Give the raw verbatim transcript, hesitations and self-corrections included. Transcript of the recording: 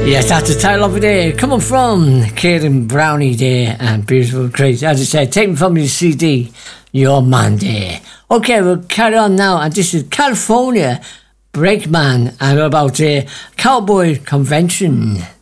Yes, that's the title of it there. Coming from Kieran Brownie there and Beautiful Crazy. As I said, taken from your C D, Your Man there. Okay, we'll carry on now. And this is California Brakeman and about a uh, Cowboy Convention.